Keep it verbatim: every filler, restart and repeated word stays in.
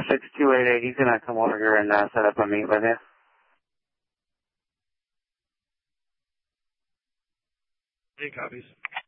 six two eight eight, he's going to come over here and uh, set up a meet with you. Any copies?